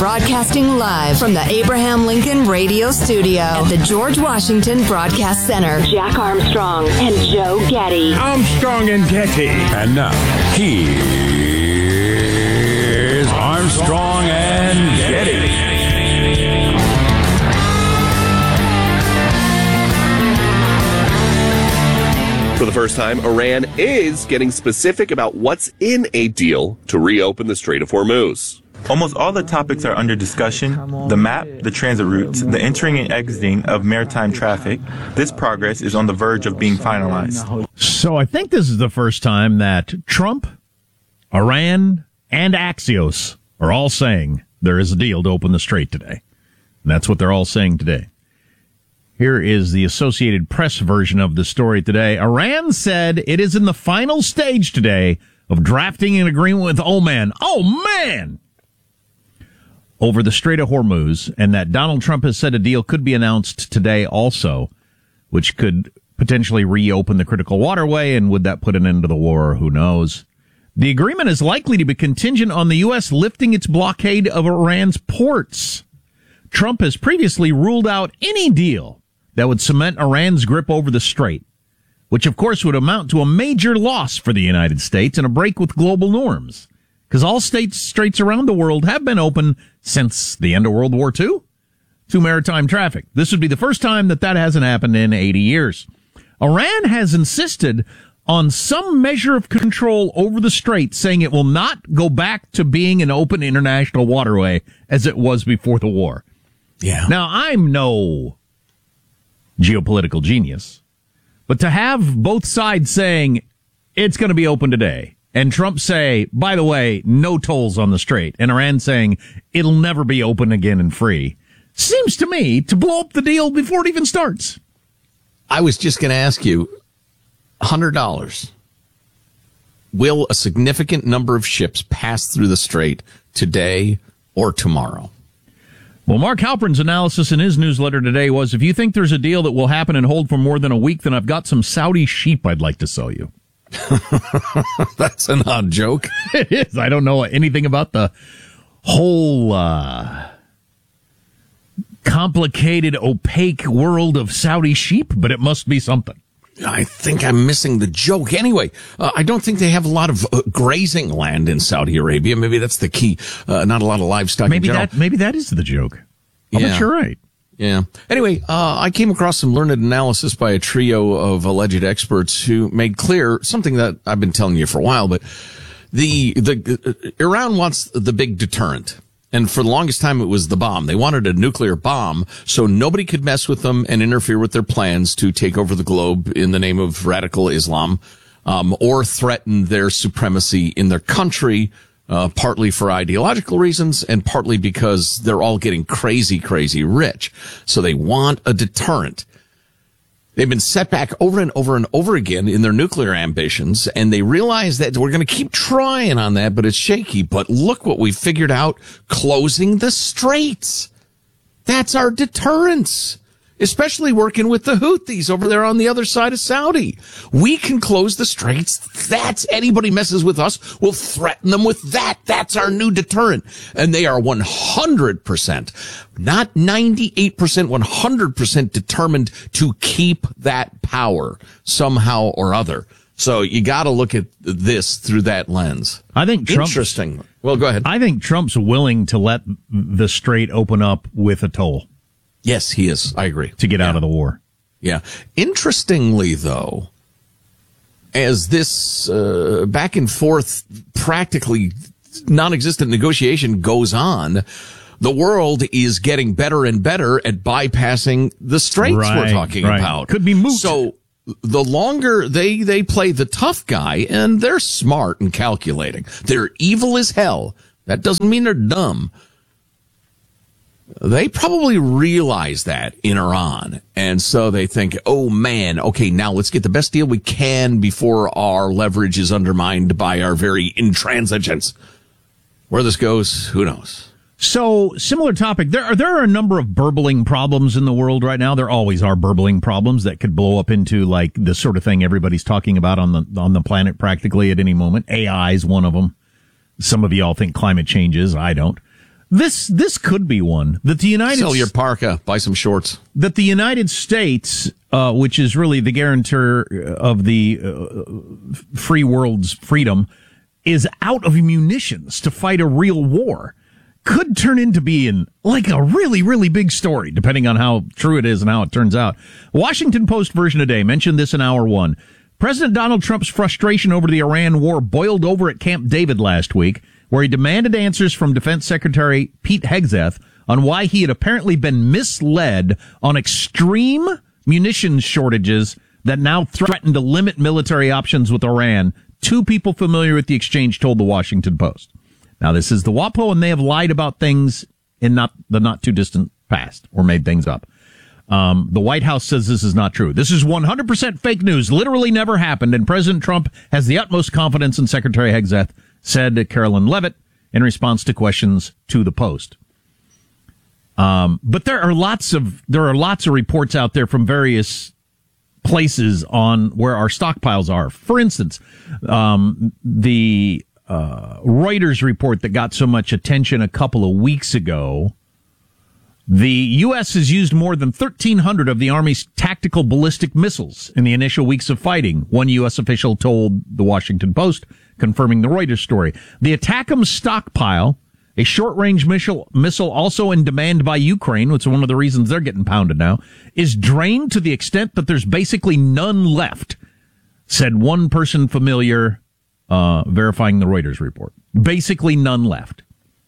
Broadcasting live from the Abraham Lincoln Radio Studio at the George Washington Broadcast Center. Jack Armstrong and Joe Getty. Armstrong and Getty. And now, here's Armstrong and Getty. For the first time, Iran is getting specific about what's in a deal to reopen the Strait of Hormuz. Almost all the topics are under discussion: the map, the transit routes, the entering and exiting of maritime traffic. This progress is on the verge of being finalized. So I think this is the first time that Trump, Iran, and Axios are all saying there is a deal to open the strait today. And that's what they're all saying today. Here is the Associated Press version of the story today. Iran said it is in the final stage today of drafting an agreement with Oman. Oh, man! Over the Strait of Hormuz, and that Donald Trump has said a deal could be announced today also, which could potentially reopen the critical waterway, and would that put an end to the war? Who knows? The agreement is likely to be contingent on the U.S. lifting its blockade of Iran's ports. Trump has previously ruled out any deal that would cement Iran's grip over the strait, which of course would amount to a major loss for the United States and a break with global norms, because all straits around the world have been open since the end of World War II to maritime traffic. This would be the first time that hasn't happened in 80 years. Iran has insisted on some measure of control over the strait, saying it will not go back to being an open international waterway as it was before the war. Yeah. Now, I'm no geopolitical genius, but to have both sides saying it's going to be open today, and Trump say, by the way, no tolls on the strait, and Iran saying it'll never be open again and free, seems to me to blow up the deal before it even starts. I was just going to ask you, $100. Will a significant number of ships pass through the strait today or tomorrow? Well, Mark Halpern's analysis in his newsletter today was, if you think there's a deal that will happen and hold for more than a week, then I've got some Saudi sheep I'd like to sell you. That's an odd joke. It is. I don't know anything about the whole complicated, opaque world of Saudi sheep, but it must be something. I think I'm missing the joke. Anyway, I don't think they have a lot of grazing land in Saudi Arabia. Maybe that's the key. Not a lot of livestock in general. Maybe that is the joke. I bet you're right. Yeah. Anyway, I came across some learned analysis by a trio of alleged experts who made clear something that I've been telling you for a while, but Iran wants the big deterrent. And for the longest time, it was the bomb. They wanted a nuclear bomb so nobody could mess with them and interfere with their plans to take over the globe in the name of radical Islam, or threaten their supremacy in their country, partly for ideological reasons and partly because they're all getting crazy, crazy rich. So they want a deterrent. They've been set back over and over and over again in their nuclear ambitions, and they realize that we're going to keep trying on that, but it's shaky. But look what we figured out: closing the straits. That's our deterrence, especially working with the Houthis over there on the other side of Saudi. We can close the straits. That's anybody messes with us, we'll threaten them with that. That's our new deterrent. And they are 100%, not 98%, 100% determined to keep that power somehow or other. So you got to look at this through that lens. I think interesting. Well, go ahead. I think Trump's willing to let the strait open up with a toll. Yes, he is. I agree. To get out of the war. Yeah. Interestingly, though, as this back and forth, practically non-existent negotiation goes on, the world is getting better and better at bypassing the straits we're talking about. Could be moot. So the longer they play the tough guy, and they're smart and calculating. They're evil as hell. That doesn't mean they're dumb. They probably realize that in Iran. And so they think, oh man, okay, now let's get the best deal we can before our leverage is undermined by our very intransigence. Where this goes, who knows? So, similar topic. There are a number of burbling problems in the world right now. There always are burbling problems that could blow up into like the sort of thing everybody's talking about on the planet practically at any moment. AI is one of them. Some of y'all think climate change is. I don't. This could be one that the Sell your parka, buy some shorts. That the United States, which is really the guarantor of the free world's freedom, is out of munitions to fight a real war, could turn into being like a really, really big story, depending on how true it is and how it turns out. Washington Post version today mentioned this in hour one. President Donald Trump's frustration over the Iran war boiled over at Camp David last week, where he demanded answers from Defense Secretary Pete Hegseth on why he had apparently been misled on extreme munitions shortages that now threaten to limit military options with Iran. Two people familiar with the exchange told the Washington Post. Now, this is the WAPO, and they have lied about things in the not-too-distant past, or made things up. The White House says this is not true. This is 100% fake news, literally never happened, and President Trump has the utmost confidence in Secretary Hegseth, said Carolyn Levitt in response to questions to the Post. But there are lots of reports out there from various places on where our stockpiles are. For instance, the Reuters report that got so much attention a couple of weeks ago, the U.S. has used more than 1,300 of the Army's tactical ballistic missiles in the initial weeks of fighting, one U.S. official told the Washington Post, confirming the Reuters story. The ATACMS stockpile, a short-range missile also in demand by Ukraine, which is one of the reasons they're getting pounded now, is drained to the extent that there's basically none left, said one person familiar verifying the Reuters report. Basically none left.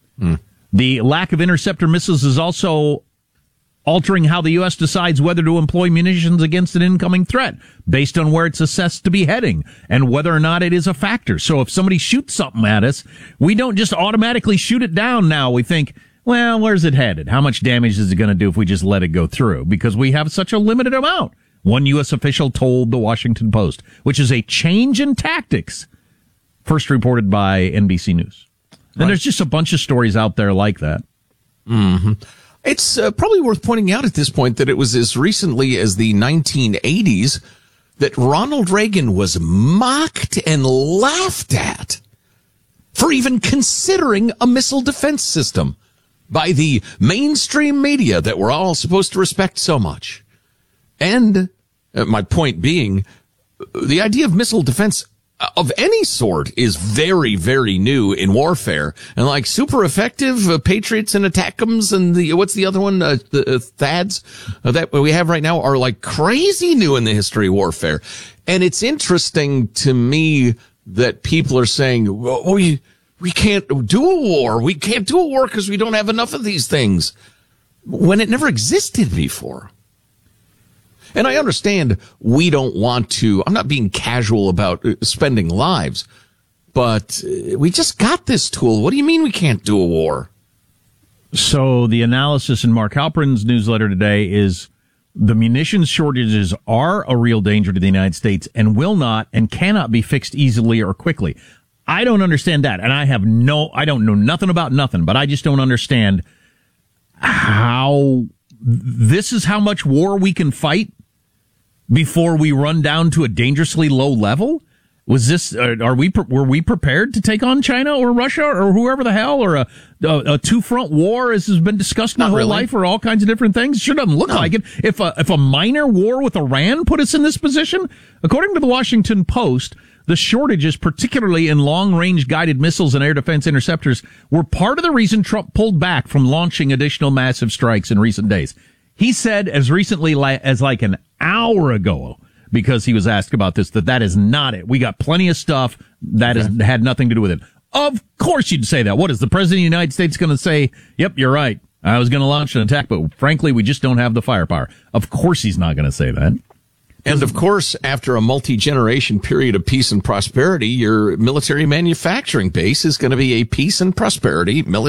The lack of interceptor missiles is also altering how the U.S. decides whether to employ munitions against an incoming threat based on where it's assessed to be heading and whether or not it is a factor. So if somebody shoots something at us, we don't just automatically shoot it down now. We think, well, where's it headed? How much damage is it going to do if we just let it go through? Because we have such a limited amount. One U.S. official told the Washington Post, which is a change in tactics, first reported by NBC News. And there's just a bunch of stories out there like that. Mm-hmm. It's probably worth pointing out at this point that it was as recently as the 1980s that Ronald Reagan was mocked and laughed at for even considering a missile defense system by the mainstream media that we're all supposed to respect so much. And my point being, the idea of missile defense of any sort is very, very new in warfare, and like super effective. Patriots and ATACMS and what's the other one? The THAADs that we have right now are like crazy new in the history of warfare. And it's interesting to me that people are saying, well, we can't do a war. We can't do a war because we don't have enough of these things, when it never existed before. And I understand we don't want to, I'm not being casual about spending lives, but we just got this tool. What do you mean we can't do a war? So the analysis in Mark Halperin's newsletter today is the munitions shortages are a real danger to the United States and will not and cannot be fixed easily or quickly. I don't understand that. And I don't know nothing about nothing, but I just don't understand how this is how much war we can fight before we run down to a dangerously low level. Was this, were we prepared to take on China or Russia or whoever the hell, or a two-front war as has been discussed my whole life, or all kinds of different things? It sure doesn't look like it. If a minor war with Iran put us in this position, according to the Washington Post, the shortages, particularly in long-range guided missiles and air defense interceptors, were part of the reason Trump pulled back from launching additional massive strikes in recent days. He said as recently as like an hour ago, because he was asked about this, that is not it. We got plenty of stuff that had nothing to do with it. Of course you'd say that. What is the President of the United States going to say? Yep, you're right. I was going to launch an attack, but frankly, we just don't have the firepower. Of course he's not going to say that. And of course, after a multi-generation period of peace and prosperity, your military manufacturing base is going to be a peace and prosperity military